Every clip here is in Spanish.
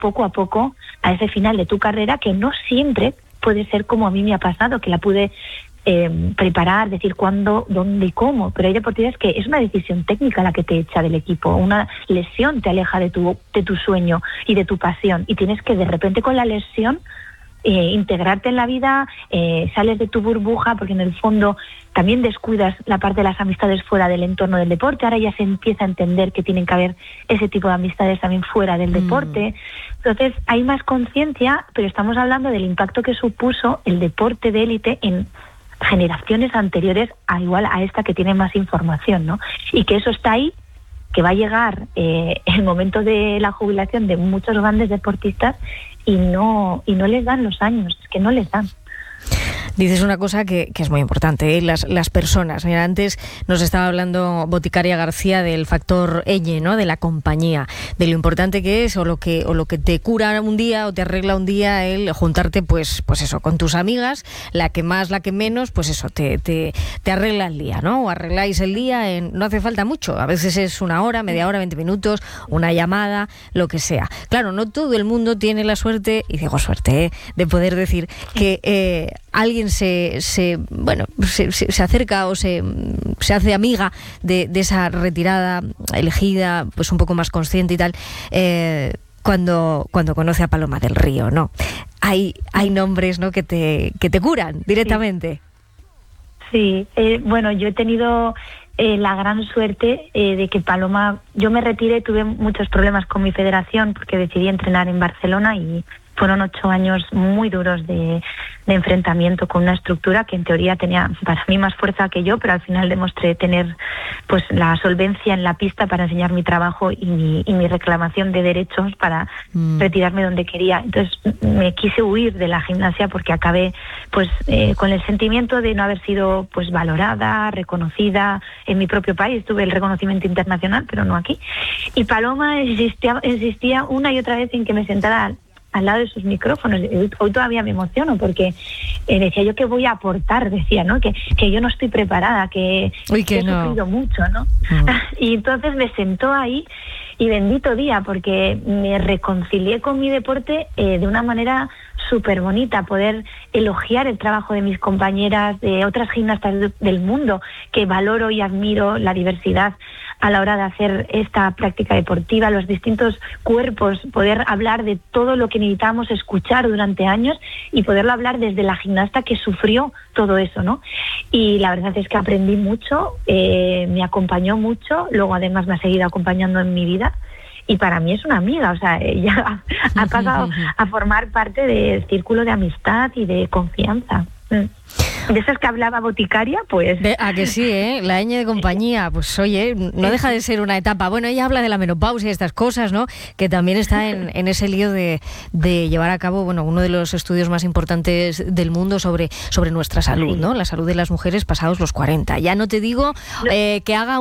poco a poco a ese final de tu carrera, que no siempre puede ser como a mí me ha pasado, que la pude preparar, decir cuándo, dónde y cómo, pero hay deportistas que es una decisión técnica la que te echa del equipo, una lesión te aleja de tu sueño y de tu pasión, y tienes que de repente con la lesión integrarte en la vida, sales de tu burbuja, porque en el fondo también descuidas la parte de las amistades fuera del entorno del deporte. Ahora ya se empieza a entender que tienen que haber ese tipo de amistades también fuera del deporte. Entonces hay más conciencia, pero estamos hablando del impacto que supuso el deporte de élite en generaciones anteriores igual a esta que tiene más información, ¿no? Y que eso está ahí, que va a llegar el momento de la jubilación de muchos grandes deportistas y no les dan los años, es que no les dan. Dices una cosa que es muy importante, ¿eh? Las personas. Mira, antes nos estaba hablando Boticaria García del factor Ñ, ¿no? De la compañía, de lo importante que es o lo que te cura un día o te arregla un día el juntarte, pues eso, con tus amigas, la que más, la que menos, pues eso, te arregla el día, ¿no? O arregláis el día no hace falta mucho, a veces es una hora, media hora, 20 minutos, una llamada, lo que sea. Claro, no todo el mundo tiene la suerte, y digo suerte, de poder decir que alguien se acerca o se hace amiga de esa retirada elegida, pues un poco más consciente y tal, cuando conoce a Paloma del Río, ¿no? Hay nombres, ¿no?, que te curan directamente. Sí, bueno, yo he tenido la gran suerte de que Paloma, yo me retiré, tuve muchos problemas con mi federación porque decidí entrenar en Barcelona y fueron 8 años muy duros de enfrentamiento con una estructura que en teoría tenía para mí más fuerza que yo, pero al final demostré tener pues la solvencia en la pista para enseñar mi trabajo y mi reclamación de derechos para retirarme donde quería. Entonces me quise huir de la gimnasia porque acabé pues con el sentimiento de no haber sido pues valorada, reconocida en mi propio país. Tuve el reconocimiento internacional, pero no aquí. Y Paloma insistía una y otra vez en que me sentara al lado de sus micrófonos. Hoy todavía me emociono porque decía yo que voy a aportar, decía, ¿no? Que yo no estoy preparada, que he sufrido mucho, ¿no? Y entonces me sentó ahí y bendito día, porque me reconcilié con mi deporte de una manera súper bonita, poder elogiar el trabajo de mis compañeras, de otras gimnastas del mundo, que valoro y admiro la diversidad a la hora de hacer esta práctica deportiva, los distintos cuerpos, poder hablar de todo lo que necesitábamos escuchar durante años y poderlo hablar desde la gimnasta que sufrió todo eso, ¿no? Y la verdad es que aprendí mucho, me acompañó mucho, luego además me ha seguido acompañando en mi vida. Y para mí es una amiga, o sea, ella ha pasado a formar parte del círculo de amistad y de confianza. De esas que hablaba Boticaria, pues... ¿A que sí, eh? La ñ de compañía, pues oye, no deja de ser una etapa. Bueno, ella habla de la menopausia y estas cosas, ¿no? Que también está en ese lío de llevar a cabo, bueno, uno de los estudios más importantes del mundo sobre nuestra salud, ¿no? La salud de las mujeres pasados los 40. Ya no te digo que haga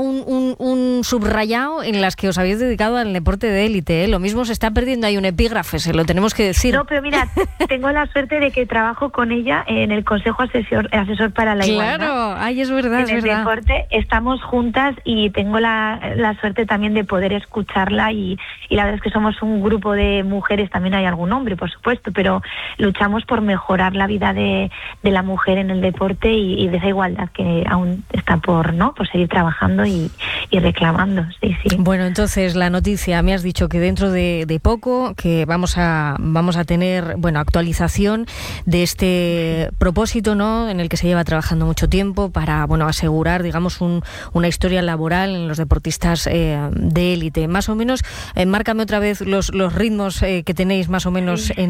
un subrayado en las que os habéis dedicado al deporte de élite, ¿eh? Lo mismo se está perdiendo ahí un epígrafe, se lo tenemos que decir. No, pero mira, tengo la suerte de que trabajo con ella en el Consejo Asesor para la Igualdad. Claro, ay, es verdad, en el deporte estamos juntas y tengo la suerte también de poder escucharla y la verdad es que somos un grupo de mujeres, también hay algún hombre, por supuesto, pero luchamos por mejorar la vida de la mujer en el deporte y de esa igualdad que aún está por seguir trabajando y reclamando. Sí. Bueno, entonces la noticia, me has dicho que dentro de poco que vamos a tener, bueno, actualización de este propósito, ¿no?, en el que se lleva trabajando mucho tiempo para, bueno, asegurar, digamos, una historia laboral en los deportistas de élite. Más o menos, márcame otra vez los ritmos que tenéis más o menos en